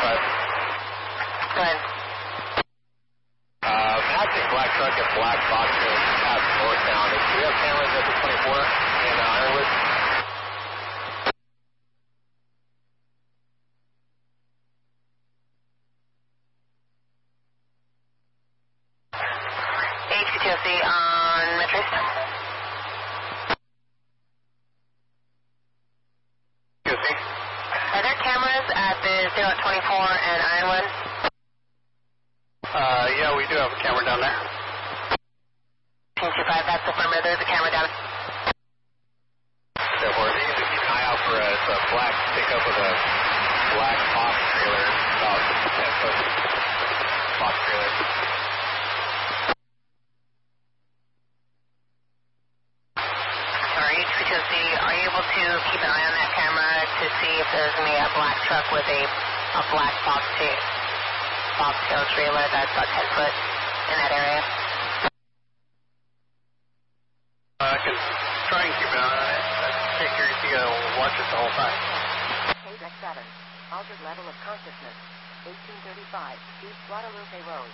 Go ahead. Passing black truck and black box past northbound. Do we have cameras at the 24 in Ironwood? HPTOC on Metro. Are there cameras at the 024 and Ironwood? Yeah, we do have a camera down there. 25, that's affirmative. There's a camera down. So we're going to keep an eye out for a black pickup with a black box trailer, about 10-foot box trailer. Sorry, HPTOC, are you able to keep an eye on that camera to see if there's going to be a black truck with a black bobtail trailer that's about 10 foot in that area? I can try and keep an eye on it. I can't guarantee I'll watch it the whole time. KDEC 7, altered level of consciousness, 1835, East Guadalupe Road.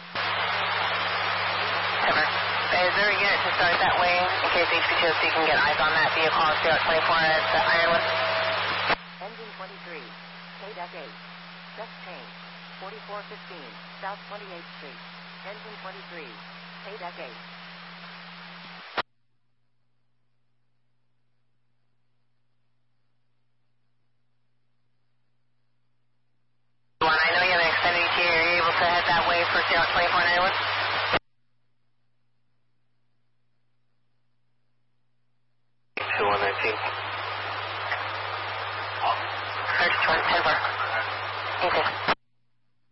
Ever. Is there a unit to start that way in case HPTOC can get eyes on that vehicle on 024 at Ironwood? Engine 23, KDEC 8, just change, 4415, South 28th Street, Engine 23, KDEC 8. I know you have an extended ETA. Are you able to head that way for 024 and Ironwood? Two 119. Search 10 4.